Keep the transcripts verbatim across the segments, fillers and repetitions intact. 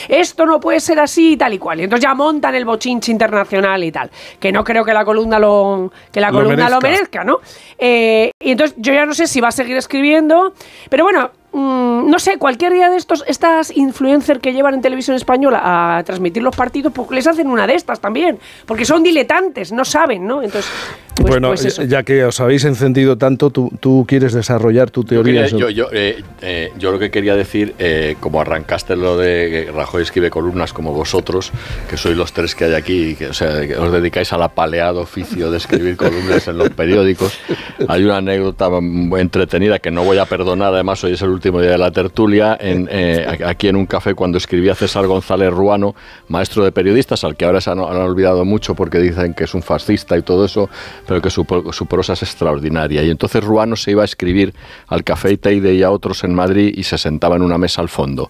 esto no puede ser así y tal y cual. Y entonces ya montan el bochinche internacional y tal, que no creo que la columna lo, que la columna lo merezca, lo merezca ¿no? Eh, y entonces yo ya no sé si va a seguir escribiendo, pero bueno, mmm, no sé, cualquier día de estos, estas influencers que llevan en televisión española a transmitir los partidos, pues les hacen una de estas también, porque son diletantes, no saben, ¿no? Entonces, pues, bueno, pues eso. Ya que os habéis encendido tanto, tú, tú quieres desarrollar tu teoría. Yo, quería, yo, yo, eh, eh, yo lo que quería decir, eh, como arrancaste lo de que Rajoy escribe columnas como vosotros, que sois los tres que hay aquí, que, o sea, que os dedicáis al apaleado oficio de escribir columnas en los periódicos, hay una anécdota muy entretenida que no voy a perdonar, además hoy es el último día de la tertulia, en, eh, aquí en un café cuando escribía César González Ruano, maestro de periodistas, al que ahora se han, han olvidado mucho porque dicen que es un fascista y todo eso, pero que su, su prosa es extraordinaria. Y entonces Ruano se iba a escribir al Café Teide y a otros en Madrid y se sentaba en una mesa al fondo.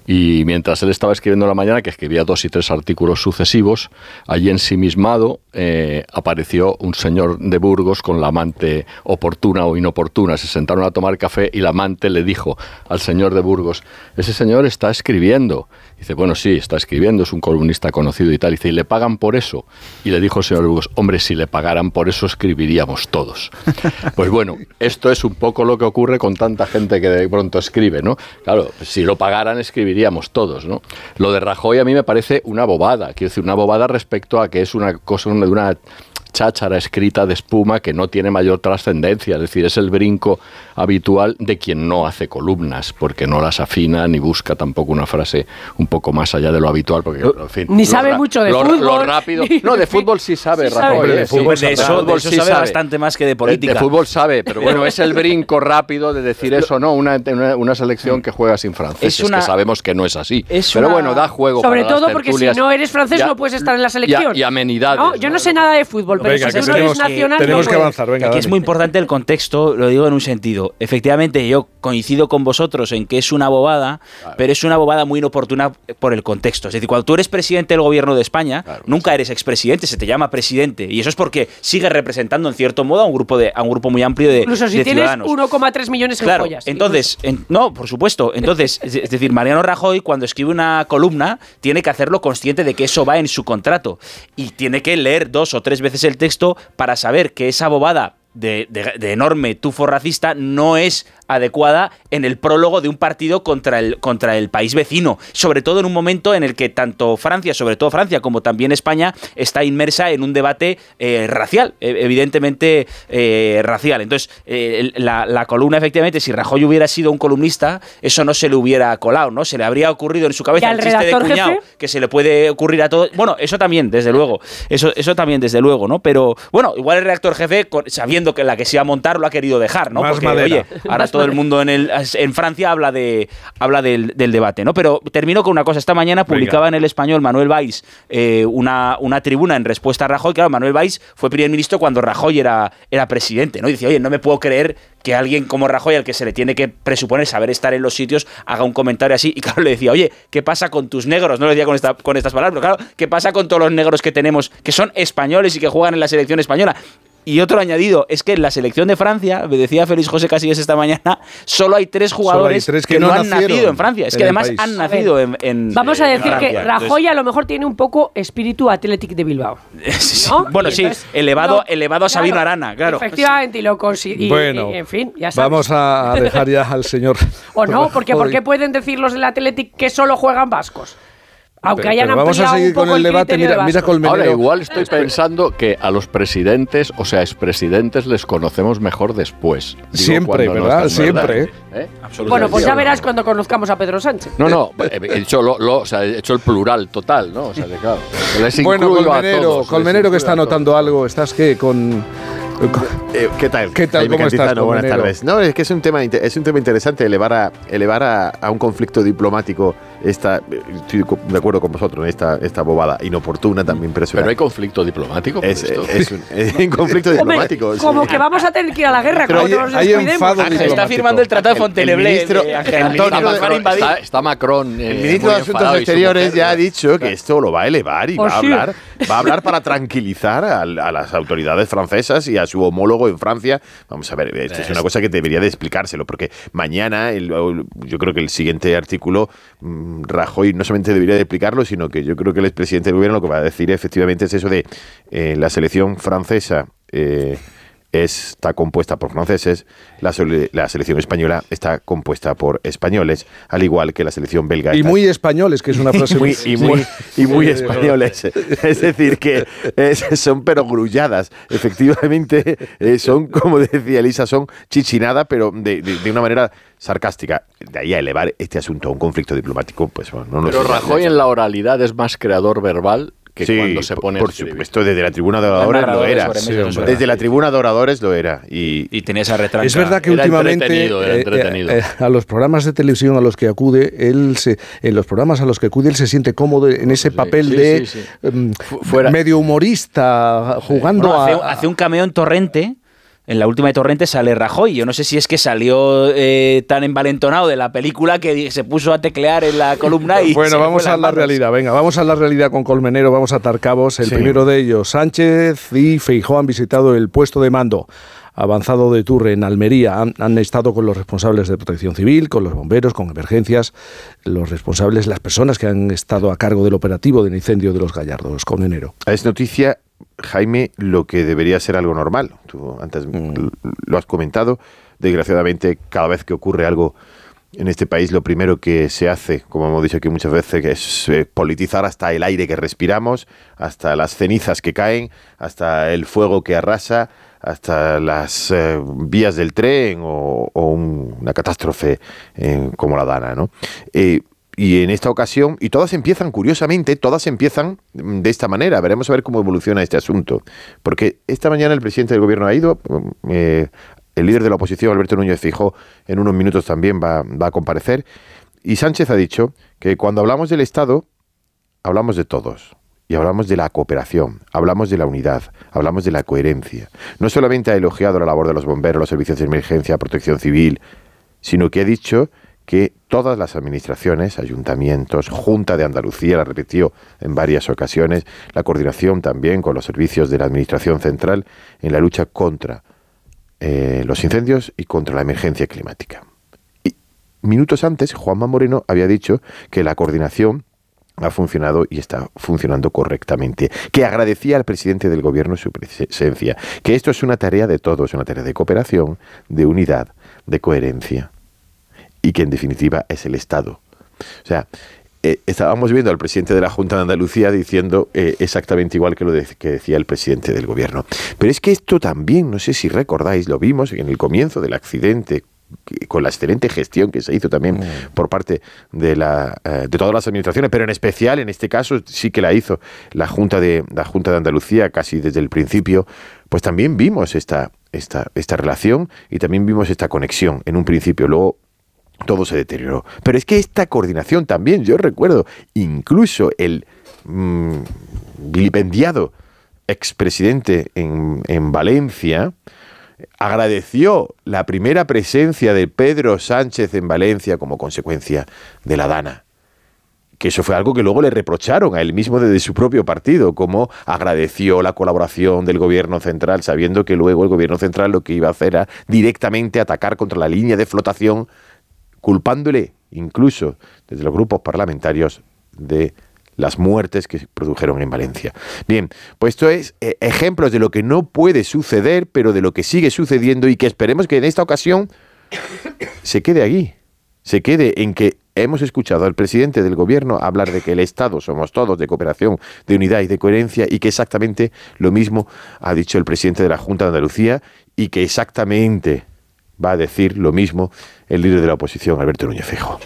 Y mientras él estaba escribiendo en la mañana, que escribía dos y tres artículos sucesivos, allí ensimismado eh, apareció un señor de Burgos con la amante oportuna o inoportuna. Se sentaron a tomar café y la amante le dijo al señor de Burgos, ese señor está escribiendo. Dice, bueno, sí, está escribiendo, es un columnista conocido y tal. Dice, ¿y le pagan por eso? Y le dijo el señor Burgos, hombre, si le pagaran por eso escribiríamos todos. Pues bueno, esto es un poco lo que ocurre con tanta gente que de pronto escribe, ¿no? Claro, si lo pagaran escribiríamos todos, ¿no? Lo de Rajoy a mí me parece una bobada, quiero decir, una bobada respecto a que es una cosa de una cháchara escrita de espuma que no tiene mayor trascendencia, es decir, es el brinco habitual de quien no hace columnas, porque no las afina ni busca tampoco una frase un poco más allá de lo habitual, porque en fin, ni sabe ra- mucho de lo, fútbol. Lo rápido, no, de fútbol sí sabe, sí Rajoy. sabe. De fútbol, sí, de eso, de eso sí sabe, sabe bastante más que de política. De, de fútbol sabe, pero bueno, es el brinco rápido de decir eso, ¿no? Una, una, una selección que juega sin franceses, una, que sabemos que no es así. Es pero una, bueno, da juego sobre para todo las porque si no eres francés ya, no puedes estar en la selección. Y, y amenidades. No, yo no sé nada de fútbol, pero venga, si que uno es nacional... Tenemos no que avanzar, venga. Aquí es muy importante el contexto, lo digo en un sentido. Efectivamente, yo coincido con vosotros en que es una bobada, claro, pero es una bobada muy inoportuna por el contexto. Es decir, cuando tú eres presidente del gobierno de España, claro, nunca eres expresidente, se te llama presidente. Y eso es porque sigues representando en cierto modo a un grupo de a un grupo muy amplio de, incluso si de tienes ciudadanos. uno coma tres millones en claro, joyas. Entonces, en, no, por supuesto. Entonces, es decir, Mariano Rajoy, cuando escribe una columna, tiene que hacerlo consciente de que eso va en su contrato. Y tiene que leer dos o tres veces el texto para saber que esa bobada de, de, de enorme tufo racista no es adecuada en el prólogo de un partido contra el, contra el país vecino, sobre todo en un momento en el que tanto Francia, sobre todo Francia, como también España, está inmersa en un debate eh, racial, evidentemente eh, racial. Entonces, eh, la, la columna, efectivamente, si Rajoy hubiera sido un columnista, eso no se le hubiera colado, ¿no? Se le habría ocurrido en su cabeza el chiste de cuñado, jefe? que se le puede ocurrir a todos. Bueno, eso también, desde luego. Eso, eso también, desde luego, ¿no? Pero, bueno, igual el redactor jefe, sabiendo que la que se iba a montar, lo ha querido dejar, ¿no? Más Porque, madera. oye, ahora todo el mundo en el en Francia habla de habla del, del debate, ¿no? Pero termino con una cosa. Esta mañana publicaba Venga. en El Español Manuel Valls eh, una, una tribuna en respuesta a Rajoy. Claro, Manuel Valls fue primer ministro cuando Rajoy era, era presidente, ¿no? Y decía, oye, no me puedo creer que alguien como Rajoy, al que se le tiene que presuponer saber estar en los sitios, haga un comentario así. Y claro, le decía, oye, ¿qué pasa con tus negros? No lo decía con, esta, con estas palabras, pero claro, ¿qué pasa con todos los negros que tenemos, que son españoles y que juegan en la selección española? Y otro añadido, es que en la selección de Francia, me decía Félix José Casillas esta mañana, solo hay tres jugadores hay tres que, que no han nacido en Francia. Es que además país. han nacido en, en Vamos a en decir Francia. que Rajoy a lo mejor tiene un poco espíritu Athletic de Bilbao. ¿No? Bueno, y sí, entonces, elevado, no, elevado a Sabino claro, Arana, claro. Efectivamente, y lo consigue. Bueno, en fin, ya sabes. Vamos a dejar ya al señor. O no, porque ¿por qué pueden decir los del Athletic que solo juegan vascos? Aunque pero, hayan pero vamos a seguir con el, el debate. Mira, mira Colmenero. Ahora igual estoy pensando que a los presidentes, o sea, expresidentes, les conocemos mejor después. Digo, siempre, ¿verdad? No siempre. ¿Eh? Bueno, pues ya verás cuando conozcamos a Pedro Sánchez. No, no, he hecho, lo, lo, o sea, he hecho el plural total, ¿no? O sea, de, claro, les bueno, Colmenero, todos, Colmenero que está anotando algo. ¿Estás qué? Con... Eh, ¿Qué tal? ¿Qué tal? ¿Cómo estás, Colmenero? Buenas tardes. No, es que es un tema, es un tema interesante elevar a, elevar a, a un conflicto diplomático esta, estoy de acuerdo con vosotros, esta, esta bobada inoportuna también personal. Pero hay conflicto diplomático por es, esto. Es, un, es un conflicto diplomático. Hombre, como sí. que vamos a tener que ir a la guerra. Pero hay, nos hay enfado Ángel está firmando el tratado de Fontainebleau. Está, está Macron. Eh, el ministro de Asuntos Exteriores ya ha dicho que esto lo va a elevar y va a hablar, va a hablar para tranquilizar a, a las autoridades francesas y a su homólogo en Francia. Vamos a ver, esto es una cosa que debería de explicárselo, porque mañana, el, yo creo que el siguiente artículo Rajoy no solamente debería de explicarlo, sino que yo creo que el expresidente del gobierno lo que va a decir efectivamente es eso de eh, la selección francesa eh, está compuesta por franceses, la, la selección española está compuesta por españoles, al igual que la selección belga. Y muy españoles, que es una frase muy... Y muy, y muy españoles. Es decir, que es, son perogrulladas. Efectivamente, eh, son, como decía Elisa, son chichinadas, pero de, de, de una manera sarcástica. De ahí a elevar este asunto a un conflicto diplomático, pues bueno, no nos... Pero Rajoy en la oralidad es más creador verbal que sí, cuando se pone por, por supuesto, desde la tribuna de oradores lo era. Sí, desde la tribuna de oradores lo era. Y, y tenía esa retranca. Es verdad que era últimamente entretenido, era entretenido. Eh, eh, a los programas de televisión a los que acude, él se, en los programas a los que acude, él se siente cómodo en ese sí, papel sí, de sí, sí. Um, Fuera. medio humorista, jugando bueno, a... Hace, hace un cameo en Torrente. En la última de Torrente sale Rajoy. Yo no sé si es que salió eh, tan envalentonado de la película que se puso a teclear en la columna y... Bueno, vamos a la manos. realidad. Venga, vamos a la realidad con Colmenero. Vamos a atar cabos. El sí. primero de ellos, Sánchez y Feijóo han visitado el puesto de mando avanzado de Turre en Almería. Han, han estado con los responsables de protección civil, con los bomberos, con emergencias, los responsables, las personas que han estado a cargo del operativo del incendio de los Gallardos. Colmenero. Es noticia... Jaime, lo que debería ser algo normal. Tú antes mm. lo has comentado. Desgraciadamente, cada vez que ocurre algo en este país, lo primero que se hace, como hemos dicho aquí muchas veces, es eh, politizar hasta el aire que respiramos, hasta las cenizas que caen, hasta el fuego que arrasa, hasta las eh, vías del tren o, o un, una catástrofe eh, como la Dana, ¿no? Eh, Y en esta ocasión, y todas empiezan, curiosamente, todas empiezan de esta manera. Veremos a ver cómo evoluciona este asunto. Porque esta mañana el presidente del gobierno ha ido, eh, el líder de la oposición, Alberto Núñez Feijóo, en unos minutos también va, va a comparecer. Y Sánchez ha dicho que cuando hablamos del Estado, hablamos de todos. Y hablamos de la cooperación, hablamos de la unidad, hablamos de la coherencia. No solamente ha elogiado la labor de los bomberos, los servicios de emergencia, protección civil, sino que ha dicho que todas las administraciones, ayuntamientos, Junta de Andalucía, la repitió en varias ocasiones, la coordinación también con los servicios de la Administración Central en la lucha contra eh, los incendios y contra la emergencia climática. Y minutos antes, Juanma Moreno había dicho que la coordinación ha funcionado y está funcionando correctamente, que agradecía al presidente del gobierno su presencia, que esto es una tarea de todos, una tarea de cooperación, de unidad, de coherencia, y que en definitiva es el Estado. O sea, eh, estábamos viendo al presidente de la Junta de Andalucía diciendo eh, exactamente igual que lo de, que decía el presidente del gobierno. Pero es que esto también, no sé si recordáis, lo vimos en el comienzo del accidente, con la excelente gestión que se hizo también mm. por parte de, la, eh, de todas las administraciones, pero en especial, en este caso, sí que la hizo la Junta de, la Junta de Andalucía casi desde el principio, pues también vimos esta, esta, esta relación y también vimos esta conexión en un principio. Luego todo se deterioró. Pero es que esta coordinación también, yo recuerdo, incluso el mmm, vilipendiado expresidente en, en Valencia agradeció la primera presencia de Pedro Sánchez en Valencia como consecuencia de la Dana. Que eso fue algo que luego le reprocharon a él mismo desde su propio partido, como agradeció la colaboración del gobierno central, sabiendo que luego el gobierno central lo que iba a hacer era directamente atacar contra la línea de flotación, culpándole incluso desde los grupos parlamentarios de las muertes que se produjeron en Valencia. Bien, pues esto es eh, ejemplos de lo que no puede suceder, pero de lo que sigue sucediendo y que esperemos que en esta ocasión se quede aquí, se quede en que hemos escuchado al presidente del gobierno hablar de que el Estado somos todos, de cooperación, de unidad y de coherencia, y que exactamente lo mismo ha dicho el presidente de la Junta de Andalucía y que exactamente va a decir lo mismo el líder de la oposición, Alberto Núñez Feijóo.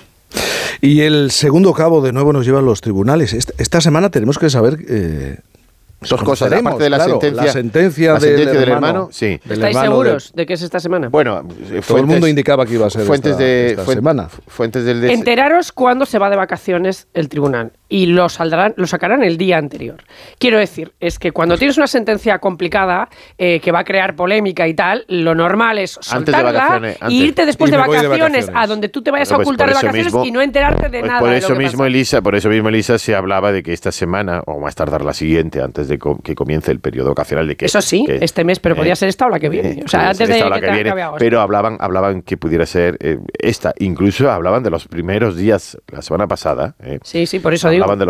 Y el segundo cabo de nuevo nos lleva a los tribunales. Esta, esta semana tenemos que saber... Eh, Dos cosas, aparte de la claro, sentencia, la sentencia, la del, sentencia del hermano, hermano, sí. ¿Estáis hermano seguros de, de que es esta semana? Bueno, todo fuentes, el mundo indicaba que iba a ser fuentes esta, de, esta fuentes, semana. Fuentes del de Enteraros cuándo se va de vacaciones el tribunal y lo saldrán, lo sacarán el día anterior. Quiero decir, es que cuando tienes una sentencia complicada eh, que va a crear polémica y tal, lo normal es soltarla y irte después de vacaciones, de vacaciones a donde tú te vayas bueno, pues a ocultar de vacaciones mismo, y no enterarte de pues nada. Por de eso lo que mismo, pasa. Elisa, por eso mismo, Elisa, se hablaba de que esta semana, o más tardar la siguiente, antes de co- que comience el periodo vacacional. De que, Eso sí, que, este mes, pero eh, podría ser esta o la que viene. eh, O sea, podría antes ser de esta o la que, que te viene, acabe agosto. pero hablaban, hablaban que pudiera ser eh, esta. Incluso hablaban de los primeros días, la semana pasada. eh, Sí, sí, por eso digo. hablaban de